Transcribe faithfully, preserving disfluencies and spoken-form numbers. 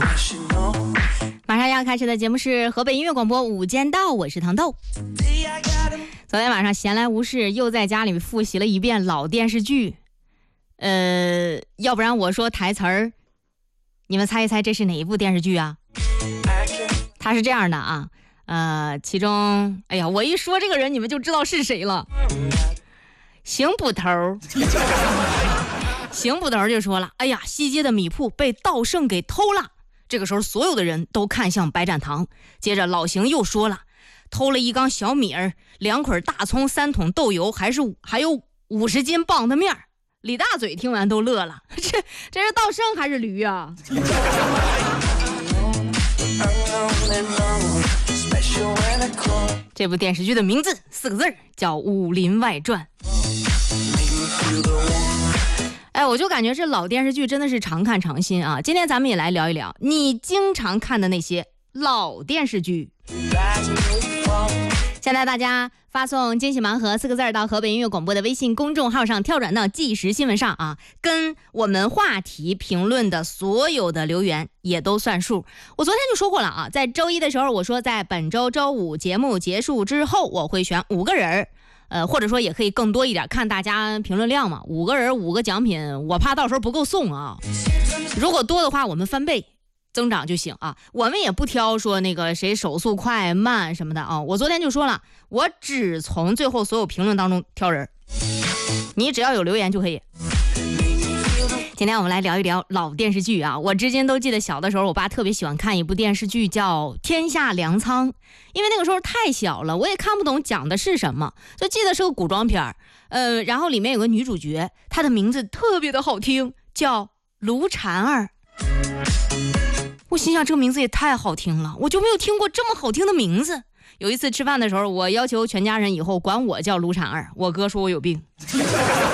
马上要开始的节目是河北音乐广播午间道，我是糖豆。昨天晚上闲来无事，又在家里复习了一遍老电视剧。呃，要不然我说台词儿，你们猜一猜这是哪一部电视剧啊？它是这样的啊，呃，其中，哎呀，我一说这个人，你们就知道是谁了。邢捕头，邢捕头就说了：“哎呀，西街的米铺被盗圣给偷了。”这个时候，所有的人都看向白展堂。接着，老邢又说了：“偷了一缸小米儿，两捆大葱，三桶豆油，还是还有五十斤棒子面。”李大嘴听完都乐了，这这是盗圣还是驴啊？这部电视剧的名字四个字叫《武林外传》。哎，我就感觉这老电视剧真的是常看常新啊！今天咱们也来聊一聊你经常看的那些老电视剧。现在大家发送惊喜盲盒四个字到河北音乐广播的微信公众号上，跳转到即时新闻上啊，跟我们话题评论的所有的留言也都算数。我昨天就说过了啊，在周一的时候我说在本周周五节目结束之后我会选五个人，呃，或者说也可以更多一点，看大家评论量嘛。五个人五个奖品，我怕到时候不够送啊。如果多的话，我们翻倍增长就行啊。我们也不挑说那个谁手速快慢什么的啊。我昨天就说了，我只从最后所有评论当中挑人，你只要有留言就可以。今天我们来聊一聊老电视剧啊。我至今都记得小的时候，我爸特别喜欢看一部电视剧叫《天下粮仓》，因为那个时候太小了，我也看不懂讲的是什么，就记得是个古装片。呃，然后里面有个女主角，她的名字特别的好听，叫卢婵儿。我心想这个名字也太好听了，我就没有听过这么好听的名字。有一次吃饭的时候，我要求全家人以后管我叫卢婵儿，我哥说我有病。